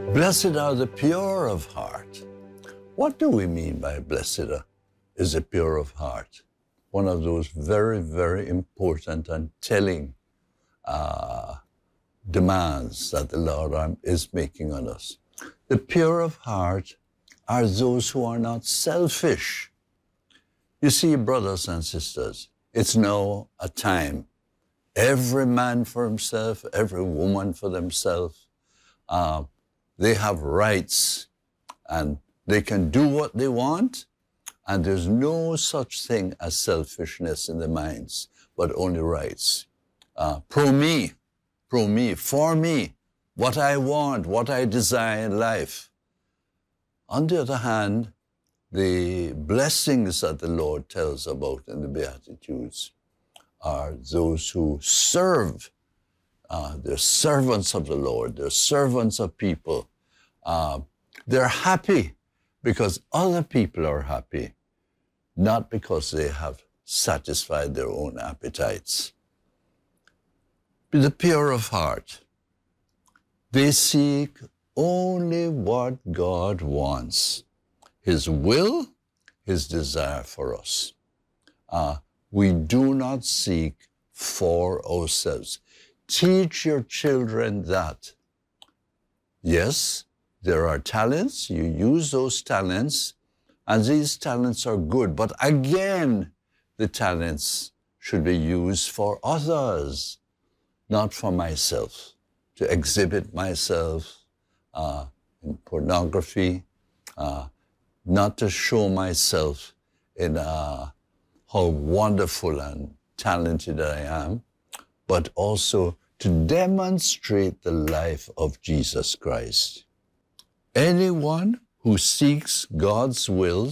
Blessed are the pure of heart. What do we mean by blessed is the pure of heart? One of those very, very important and telling demands that the Lord is making on us. The pure of heart are those who are not selfish. You see, brothers and sisters, it's now a time. Every man for himself, every woman for themselves. They have rights and they can do what they want, and there's no such thing as selfishness in their minds, but only rights. Pro me, for me, what I want, what I desire in life. On the other hand, the blessings that the Lord tells about in the Beatitudes are those who serve. They're servants of the Lord. They're servants of people. They're happy because other people are happy, not because they have satisfied their own appetites. Be the pure of heart. They seek only what God wants, His will, His desire for us. We do not seek for ourselves. Teach your children that. Yes, there are talents. You use those talents, and these talents are good. But again, the talents should be used for others, not for myself, to exhibit myself in pornography, not to show myself in how wonderful and talented I am, but also to demonstrate the life of Jesus Christ. Anyone who seeks God's will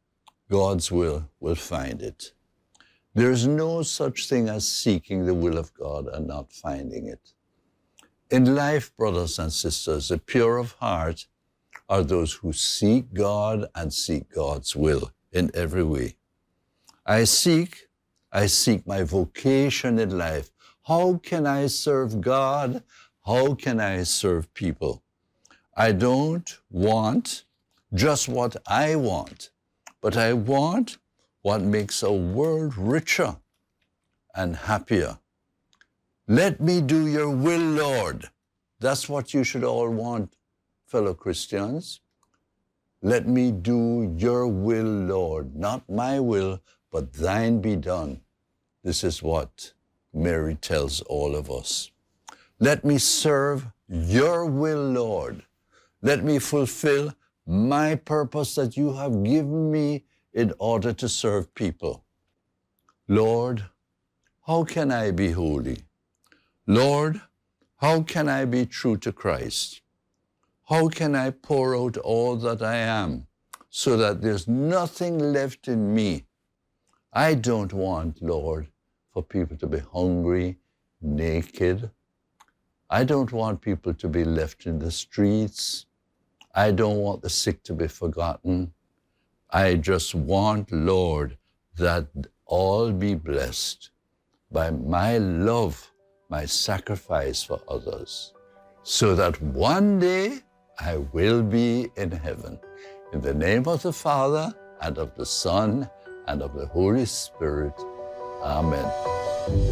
will find it. There's no such thing as seeking the will of God and not finding it. In life, brothers and sisters, the pure of heart are those who seek God and seek God's will in every way. I seek my vocation in life. How can I serve God? How can I serve people? I don't want just what I want, but I want what makes a world richer and happier. Let me do your will, Lord. That's what you should all want, fellow Christians. Let me do your will, Lord. Not my will, but thine be done. This is what Mary tells all of us. Let me serve your will, Lord. Let me fulfill my purpose that you have given me in order to serve people. Lord, how can I be holy? Lord, how can I be true to Christ? How can I pour out all that I am so that there's nothing left in me? I don't want, Lord, for people to be hungry, naked. I don't want people to be left in the streets. I don't want the sick to be forgotten. I just want, Lord, that all be blessed by my love, my sacrifice for others, so that one day I will be in heaven. In the name of the Father, and of the Son, and of the Holy Spirit. Amen.